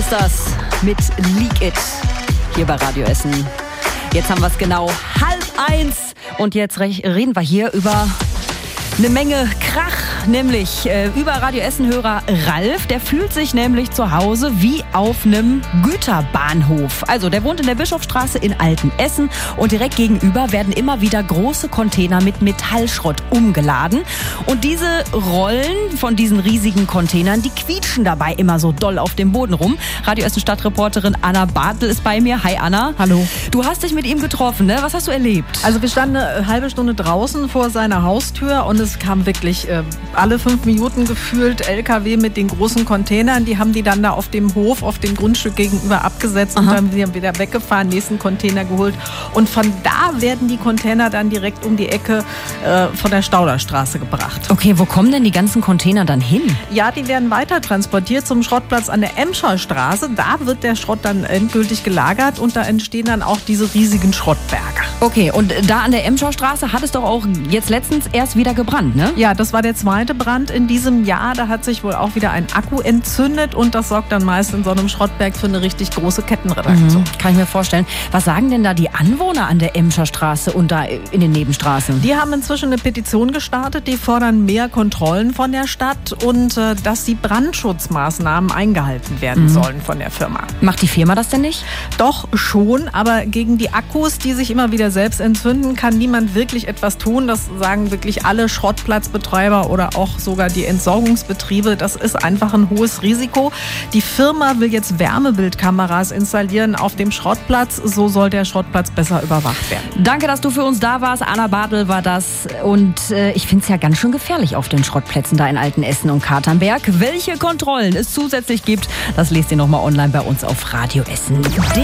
Ghostbusters mit Leak It hier bei Radio Essen. Jetzt haben wir es genau 12:30 und jetzt reden wir hier über eine Menge Krach, nämlich über Radio Essen-Hörer Ralf. Der fühlt sich nämlich zu Hause wie auf einem Güterbahnhof. Also der wohnt in der Bischofsstraße in Altenessen und direkt gegenüber werden immer wieder große Container mit Metallschrott umgeladen. Und diese Rollen von diesen riesigen Containern, die quietschen dabei immer so doll auf dem Boden rum. Radio Essen-Stadtreporterin Anna Bartel ist bei mir. Hi Anna. Hallo. Du hast dich mit ihm getroffen, ne? Was hast du erlebt? Also wir standen eine halbe Stunde draußen vor seiner Haustür und es kam wirklich alle 5 Minuten gefühlt LKW mit den großen Containern. Die haben die dann da auf dem Hof, auf dem Grundstück gegenüber abgesetzt. Aha. Und dann sind die wieder weggefahren, nächsten Container geholt. Und von da werden die Container dann direkt um die Ecke von der Stauderstraße gebracht. Okay, wo kommen denn die ganzen Container dann hin? Ja, die werden weiter transportiert zum Schrottplatz an der Emscher Straße. Da wird der Schrott dann endgültig gelagert und da entstehen dann auch diese riesigen Schrottberge. Okay, und da an der Emscher Straße hat es doch auch jetzt letztens erst wieder gebrannt, ne? Ja, das war der zweite Brand in diesem Jahr. Da hat sich wohl auch wieder ein Akku entzündet und das sorgt dann meist in so einem Schrottberg für eine richtig große Kettenreaktion. Kann ich mir vorstellen. Was sagen denn da die Anwohner an der Emscher Straße und da in den Nebenstraßen? Die haben inzwischen eine Petition gestartet, die fordern mehr Kontrollen von der Stadt und dass die Brandschutzmaßnahmen eingehalten werden sollen von der Firma. Macht die Firma das denn nicht? Doch schon, aber gegen die Akkus, die sich immer wieder selbst entzünden, kann niemand wirklich etwas tun. Das sagen wirklich alle Schrottplatzbetreiber oder auch sogar die Entsorgungsbetriebe. Das ist einfach ein hohes Risiko. Die Firma will jetzt Wärmebildkameras installieren auf dem Schrottplatz. So soll der Schrottplatz besser überwacht werden. Danke, dass du für uns da warst. Anna Bartel war das. Und ich finde es ja ganz schön gefährlich auf den Schrottplätzen da in Altenessen und Katernberg. Welche Kontrollen es zusätzlich gibt, das lest ihr nochmal online bei uns auf radioessen.de.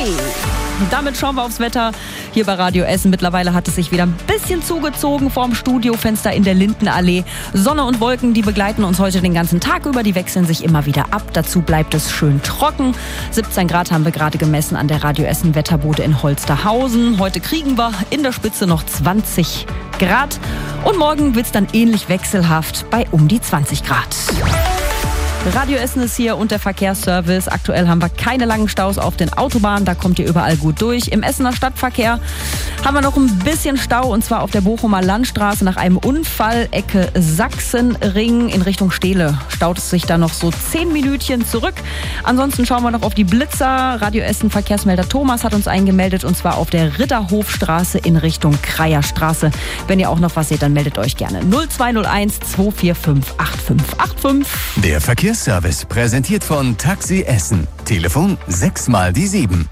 Damit schauen wir aufs Wetter hier bei Radio Essen. Mittlerweile hat es sich wieder ein bisschen zugezogen vorm Studiofenster in der Lindenallee. Sonne und Wolken, die begleiten uns heute den ganzen Tag über. Die wechseln sich immer wieder ab. Dazu bleibt es schön trocken. 17 Grad haben wir gerade gemessen an der Radio Essen Wetterbude in Holsterhausen. Heute kriegen wir in der Spitze noch 20 Grad. Und morgen wird es dann ähnlich wechselhaft bei um die 20 Grad. Radio Essen ist hier und der Verkehrsservice. Aktuell haben wir keine langen Staus auf den Autobahnen, da kommt ihr überall gut durch. Im Essener Stadtverkehr haben wir noch ein bisschen Stau und zwar auf der Bochumer Landstraße nach einem Unfall, Ecke Sachsenring in Richtung Steele. Staut es sich da noch so 10 Minütchen zurück. Ansonsten schauen wir noch auf die Blitzer. Radio Essen Verkehrsmelder Thomas hat uns eingemeldet und zwar auf der Ritterhofstraße in Richtung Kreierstraße. Wenn ihr auch noch was seht, dann meldet euch gerne. 0201 245 8585. Der Verkehrsservice präsentiert von Taxi Essen. Telefon 6x7.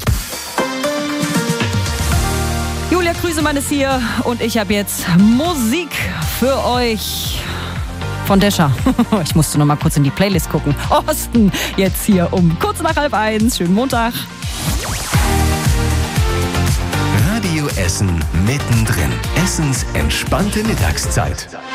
Julia Krüsemann ist hier und ich habe jetzt Musik für euch von Descha. Ich musste noch mal kurz in die Playlist gucken. Osten, jetzt hier um kurz nach 12:30. Schönen Montag. Radio Essen mittendrin. Essens entspannte Mittagszeit.